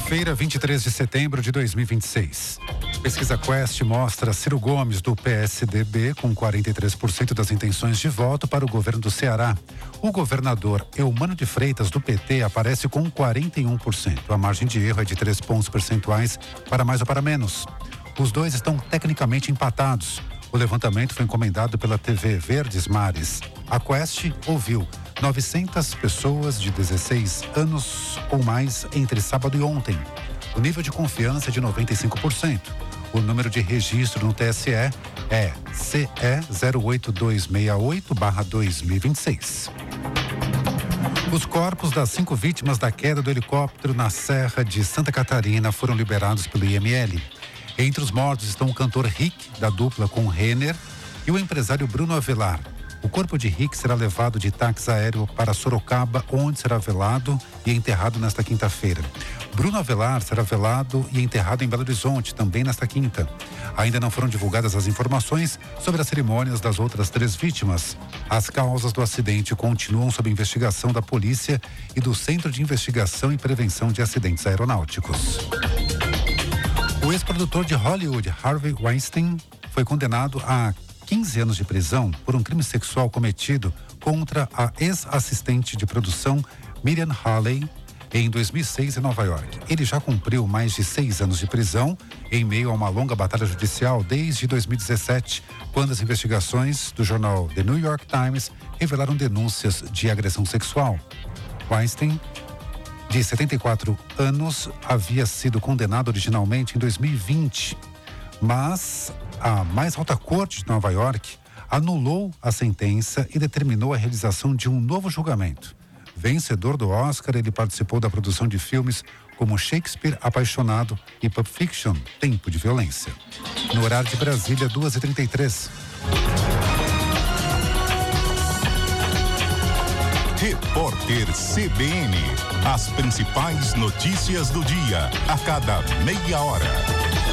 Quinta-feira, 23 de setembro de 2026. Pesquisa Quest mostra Ciro Gomes, do PSDB, com 43% das intenções de voto para o governo do Ceará. O governador Eumano de Freitas, do PT, aparece com 41%. A margem de erro é de 3 pontos percentuais para mais ou para menos. Os dois estão tecnicamente empatados. O levantamento foi encomendado pela TV Verdes Mares. A Quest ouviu 900 pessoas de 16 anos ou mais entre sábado e ontem. O nível de confiança é de 95%. O número de registro no TSE é CE 08268/2026. Os corpos das 5 vítimas da queda do helicóptero na Serra de Santa Catarina foram liberados pelo IML. Entre os mortos estão o cantor Rick, da dupla com Renner, e o empresário Bruno Avelar. O corpo de Rick será levado de táxi aéreo para Sorocaba, onde será velado e enterrado nesta quinta-feira. Bruno Avelar será velado e enterrado em Belo Horizonte, também nesta quinta. Ainda não foram divulgadas as informações sobre as cerimônias das outras 3 vítimas. As causas do acidente continuam sob investigação da polícia e do Centro de Investigação e Prevenção de Acidentes Aeronáuticos. O ex-produtor de Hollywood, Harvey Weinstein, foi condenado a 15 anos de prisão por um crime sexual cometido contra a ex-assistente de produção Miriam Halley em 2006 em Nova York. Ele já cumpriu mais de 6 anos de prisão em meio a uma longa batalha judicial desde 2017, quando as investigações do jornal The New York Times revelaram denúncias de agressão sexual. Weinstein, de 74 anos, havia sido condenado originalmente em 2020, mas a mais alta corte de Nova York anulou a sentença e determinou a realização de um novo julgamento. Vencedor do Oscar, ele participou da produção de filmes como Shakespeare Apaixonado e Pulp Fiction, Tempo de Violência. No horário de Brasília, 2h33. Repórter CBN. As principais notícias do dia, a cada meia hora.